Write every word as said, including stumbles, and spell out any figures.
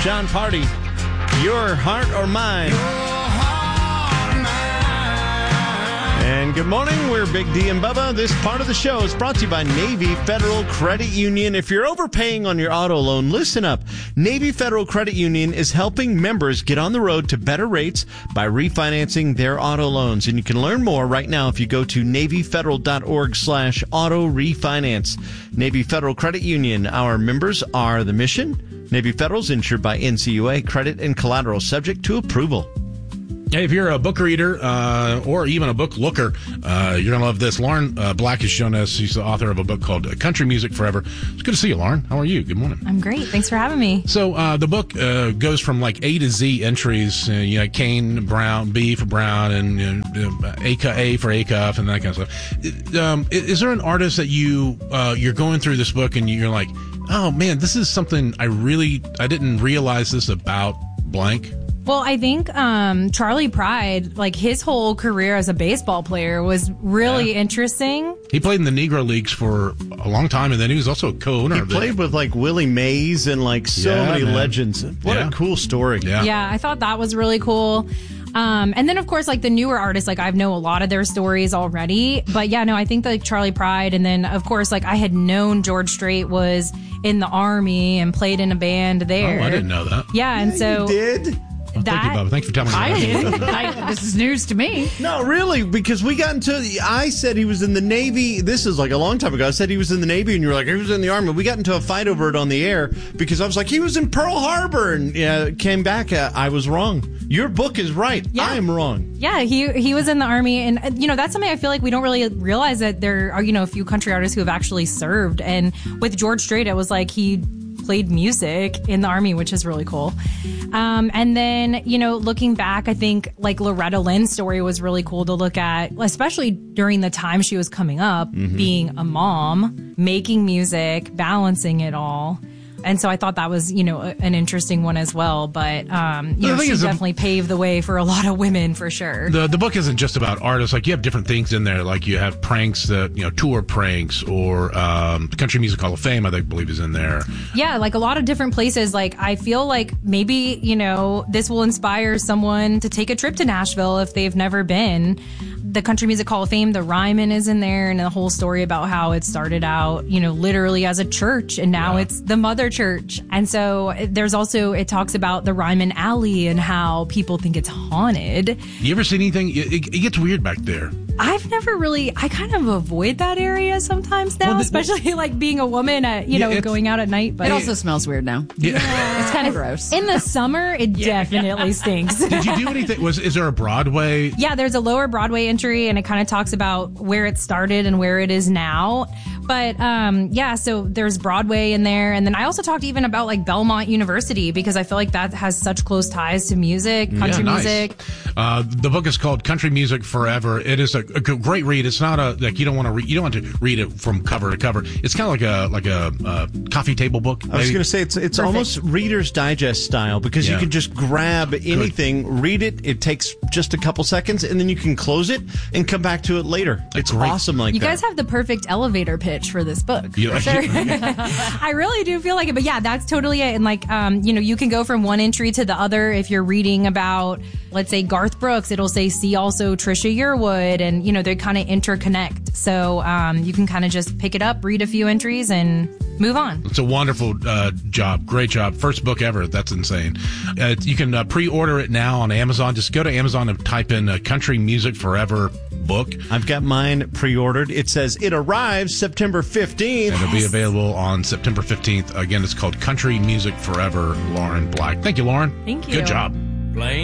Sean Party, Your Heart or Mine. Your heart or mine. And good morning. We're Big D and Bubba. This part of the show is brought to you by Navy Federal Credit Union. If you're overpaying on your auto loan, listen up. Navy Federal Credit Union is helping members get on the road to better rates by refinancing their auto loans. And you can learn more right now if you go to NavyFederal.org slash auto refinance. Navy Federal Credit Union. Our members are the mission. Navy Federal's insured by N C U A. Credit and collateral subject to approval. Hey, if you're a book reader uh, or even a book looker, uh, you're going to love this. Lauren uh, Black has shown us. She's the author of a book called Country Music Forever. It's good to see you, Lauren. How are you? Good morning. I'm great. Thanks for having me. So uh, the book uh, goes from like A to Z entries. Uh, you know, Kane, Brown, B for Brown, and you know, A, A for Acuff, and that kind of stuff. Um, is there an artist that you uh, you're going through this book and you're like, oh man, this is something I really I didn't realize this about blank? Well, I think um, Charlie Pride, like his whole career as a baseball player was really yeah. interesting. He played in the Negro Leagues for a long time, and then he was also a co-owner. He of played the, with like Willie Mays and like so yeah, many man. legends. What yeah. a cool story. Yeah. yeah, I thought that was really cool. Um, and then, of course, like the newer artists, like I know a lot of their stories already. But yeah, no, I think like Charlie Pride. And then, of course, like I had known George Strait was in the Army and played in a band there. Oh, I didn't know that. Yeah, and yeah, so. You did? Well, that, thank you, Bob. Thanks for telling me. I did. I, this is news to me. No, really, because we got into. I said he was in the Navy. This is like a long time ago. I said he was in the Navy, and you were like, he was in the Army. We got into a fight over it on the air because I was like, he was in Pearl Harbor, and yeah, came back. Uh, I was wrong. Your book is right. Yeah. I am wrong. Yeah, he he was in the Army, and you know that's something I feel like we don't really realize, that there are you know a few country artists who have actually served. And with George Strait, it was like he played music in the Army, which is really cool. Um, and then, you know, looking back, I think like Loretta Lynn's story was really cool to look at, especially during the time she was coming up, mm-hmm. being a mom, making music, balancing it all. And so I thought that was, you know, a, an interesting one as well. But, um, you know, she definitely a, paved the way for a lot of women, for sure. The the book isn't just about artists. Like, you have different things in there. Like, you have pranks that, you know, tour pranks, or um, the Country Music Hall of Fame, I think, believe is in there. Yeah, like a lot of different places. Like, I feel like maybe, you know, this will inspire someone to take a trip to Nashville if they've never been. The Country Music Hall of Fame, the Ryman is in there, and the whole story about how it started out, you know, literally as a church, and now yeah. it's the mother church. And so there's also, it talks about the Ryman Alley and how people think it's haunted. You ever see anything? It, it, it gets weird back there. I've never really, I kind of avoid that area sometimes now, well, the, especially well, like being a woman, at, you yeah, know, going out at night. But it also smells weird now. Yeah. yeah. It's kind of gross. In the summer, it yeah. definitely stinks. Did you do anything? Was Is there a Broadway? Yeah, there's a lower Broadway entry, and it kind of talks about where it started and where it is now. But um, yeah, so there's Broadway in there. And then I also talked even about like Belmont University, because I feel like that has such close ties to music, country yeah, nice. music. Uh, the book is called Country Music Forever. It is a, a great read. It's not a, like, you don't want to read, you don't want to read it from cover to cover. It's kind of like a, like a, uh coffee table book. Maybe. I was going to say, it's, it's almost Reader's Digest style, because yeah. you can just grab anything, Good. read it. It takes just a couple seconds, and then you can close it and come back to it later. It's great. Awesome like you that. You guys have the perfect elevator pitch for this book. Yeah. Sure. I really do feel like it, but yeah, that's totally it. And like, um, you know, you can go from one entry to the other. If you're reading about, let's say, Garth Brooks, it'll say, see also Trisha Yearwood, and you know, they kind of interconnect. So um, you can kind of just pick it up, read a few entries, and move on. It's a wonderful uh, job. Great job. First book ever. That's insane. Uh, you can uh, pre-order it now on Amazon. Just go to Amazon and type in uh, Country Music Forever book. I've got mine pre-ordered. It says it arrives September fifteenth. And it'll be available on September fifteenth. Again, it's called Country Music Forever, Lauren Black. Thank you, Lauren. Thank you. Good job.